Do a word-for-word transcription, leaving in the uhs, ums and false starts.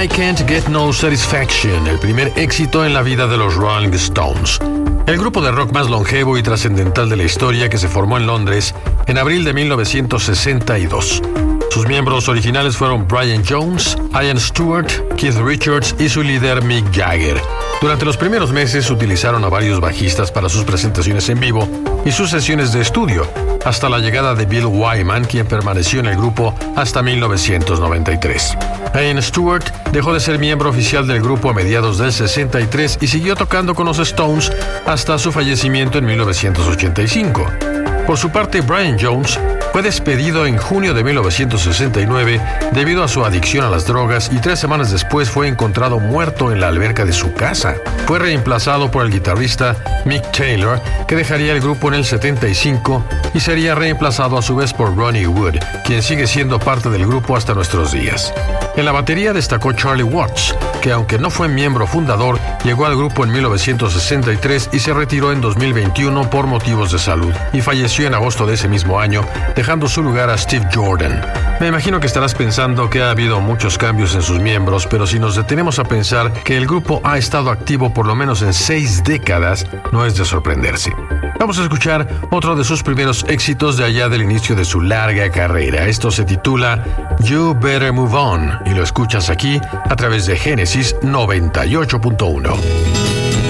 I Can't Get No Satisfaction, el primer éxito en la vida de los Rolling Stones. El grupo de rock más longevo y trascendental de la historia, que se formó en Londres en abril de mil novecientos sesenta y dos. Sus miembros originales fueron Brian Jones, Ian Stewart, Keith Richards y su líder Mick Jagger. Durante los primeros meses utilizaron a varios bajistas para sus presentaciones en vivo y sus sesiones de estudio, hasta la llegada de Bill Wyman, quien permaneció en el grupo hasta mil novecientos noventa y tres. Ian Stewart dejó de ser miembro oficial del grupo a mediados del sesenta y tres y siguió tocando con los Stones hasta su fallecimiento en mil novecientos ochenta y cinco. Por su parte, Brian Jones fue despedido en junio de mil novecientos sesenta y nueve debido a su adicción a las drogas y tres semanas después fue encontrado muerto en la alberca de su casa. Fue reemplazado por el guitarrista Mick Taylor, que dejaría el grupo en el setenta y cinco y sería reemplazado a su vez por Ronnie Wood, quien sigue siendo parte del grupo hasta nuestros días. En la batería destacó Charlie Watts, que aunque no fue miembro fundador, llegó al grupo en mil novecientos sesenta y tres y se retiró en dos mil veintiuno por motivos de salud y falleció en agosto de ese mismo año, dejando su lugar a Steve Jordan. Me imagino que estarás pensando que ha habido muchos cambios en sus miembros, pero si nos detenemos a pensar que el grupo ha estado activo por lo menos en seis décadas, no es de sorprenderse. Vamos a escuchar otro de sus primeros éxitos de allá del inicio de su larga carrera. Esto se titula You Better Move On y lo escuchas aquí a través de Génesis noventa y ocho punto uno.